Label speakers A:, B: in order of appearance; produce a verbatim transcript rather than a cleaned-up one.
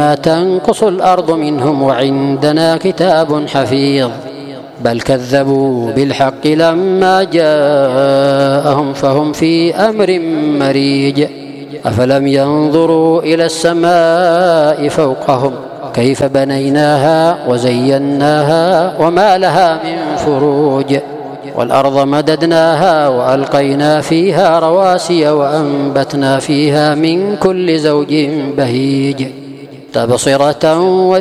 A: تنقص الأرض منهم وعندنا كتاب حفيظ بل كذبوا بالحق لما جاءهم فهم في أمر مريج أفلم ينظروا إلى السماء فوقهم كيف بنيناها وزيناها وما لها من فروج والأرض مددناها وألقينا فيها رواسي وأنبتنا فيها من كل زوج بهيج تبصرة